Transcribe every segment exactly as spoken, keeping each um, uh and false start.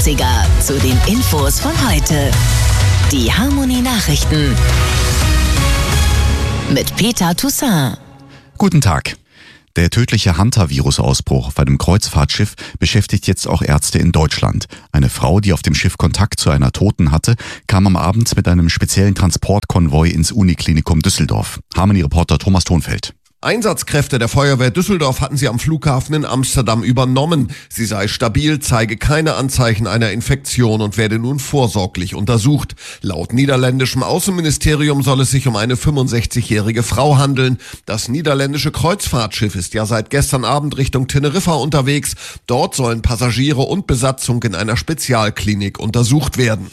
achtziger zu den Infos von heute. Die Harmony Nachrichten mit Peter Toussaint. Guten Tag. Der tödliche Hanta-Virus-Ausbruch auf einem Kreuzfahrtschiff beschäftigt jetzt auch Ärzte in Deutschland. Eine Frau, die auf dem Schiff Kontakt zu einer Toten hatte, kam am Abend mit einem speziellen Transportkonvoi ins Uniklinikum Düsseldorf. Harmony-Reporter Thomas Thonfeld. Einsatzkräfte der Feuerwehr Düsseldorf hatten sie am Flughafen in Amsterdam übernommen. Sie sei stabil, zeige keine Anzeichen einer Infektion und werde nun vorsorglich untersucht. Laut niederländischem Außenministerium soll es sich um eine fünfundsechzigjährige Frau handeln. Das niederländische Kreuzfahrtschiff ist ja seit gestern Abend Richtung Teneriffa unterwegs. Dort sollen Passagiere und Besatzung in einer Spezialklinik untersucht werden.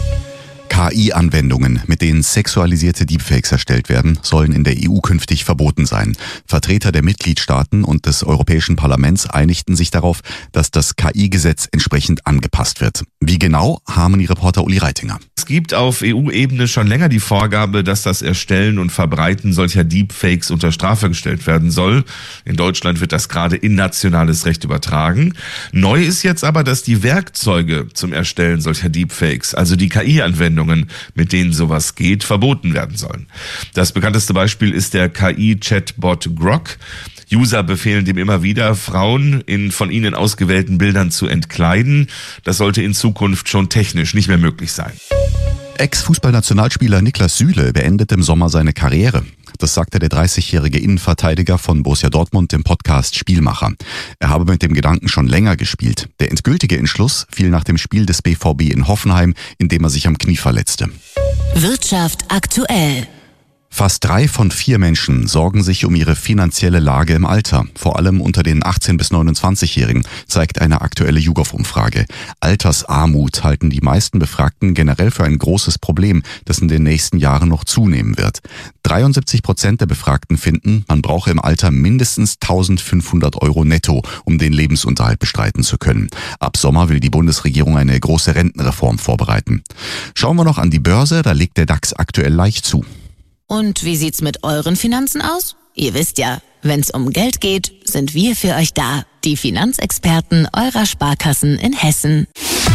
K I-Anwendungen, mit denen sexualisierte Deepfakes erstellt werden, sollen in der E U künftig verboten sein. Vertreter der Mitgliedstaaten und des Europäischen Parlaments einigten sich darauf, dass das K I-Gesetz entsprechend angepasst wird. Wie genau? Harmony-Reporter Uli Reitinger. Es gibt auf E U-Ebene schon länger die Vorgabe, dass das Erstellen und Verbreiten solcher Deepfakes unter Strafe gestellt werden soll. In Deutschland wird das gerade in nationales Recht übertragen. Neu ist jetzt aber, dass die Werkzeuge zum Erstellen solcher Deepfakes, also die K I-Anwendungen, mit denen sowas geht, verboten werden sollen. Das bekannteste Beispiel ist der K I-Chatbot Grok. User befehlen dem immer wieder, Frauen in von ihnen ausgewählten Bildern zu entkleiden. Das sollte in Zukunft schon technisch nicht mehr möglich sein. Ex-Fußballnationalspieler Niklas Süle beendet im Sommer seine Karriere. Das sagte der dreißigjährige Innenverteidiger von Borussia Dortmund im Podcast Spielmacher. Er habe mit dem Gedanken schon länger gespielt. Der endgültige Entschluss fiel nach dem Spiel des B V B in Hoffenheim, in dem er sich am Knie verletzte. Wirtschaft aktuell. Fast drei von vier Menschen sorgen sich um ihre finanzielle Lage im Alter. Vor allem unter den achtzehn- bis neunundzwanzigjährigen, zeigt eine aktuelle YouGov-Umfrage. Altersarmut halten die meisten Befragten generell für ein großes Problem, das in den nächsten Jahren noch zunehmen wird. dreiundsiebzig Prozent der Befragten finden, man brauche im Alter mindestens eintausendfünfhundert Euro netto, um den Lebensunterhalt bestreiten zu können. Ab Sommer will die Bundesregierung eine große Rentenreform vorbereiten. Schauen wir noch an die Börse, da legt der DAX aktuell leicht zu. Und wie sieht's mit euren Finanzen aus? Ihr wisst ja, wenn's um Geld geht, sind wir für euch da. Die Finanzexperten eurer Sparkassen in Hessen.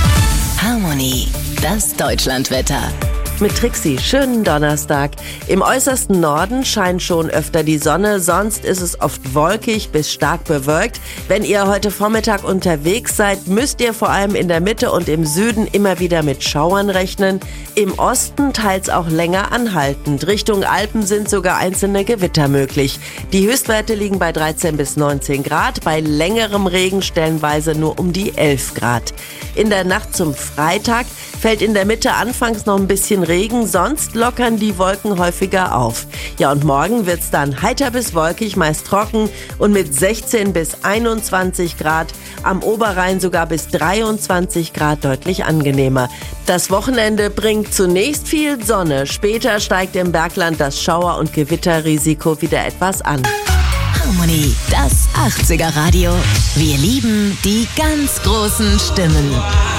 Harmony, das Deutschlandwetter. Mit Trixie, schönen Donnerstag. Im äußersten Norden scheint schon öfter die Sonne, sonst ist es oft wolkig bis stark bewölkt. Wenn ihr heute Vormittag unterwegs seid, müsst ihr vor allem in der Mitte und im Süden immer wieder mit Schauern rechnen. Im Osten teils auch länger anhaltend. Richtung Alpen sind sogar einzelne Gewitter möglich. Die Höchstwerte liegen bei dreizehn bis neunzehn Grad, bei längerem Regen stellenweise nur um die elf Grad. In der Nacht zum Freitag fällt in der Mitte anfangs noch ein bisschen Regen, sonst lockern die Wolken häufiger auf. Ja, und morgen wird's dann heiter bis wolkig, meist trocken und mit sechzehn bis einundzwanzig Grad, am Oberrhein sogar bis dreiundzwanzig Grad deutlich angenehmer. Das Wochenende bringt zunächst viel Sonne, später steigt im Bergland das Schauer- und Gewitterrisiko wieder etwas an. Harmony, das achtziger Radio. Wir lieben die ganz großen Stimmen.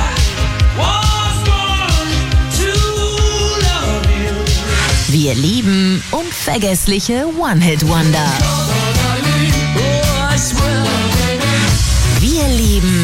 Wir lieben unvergessliche One-Hit-Wonder. Wir lieben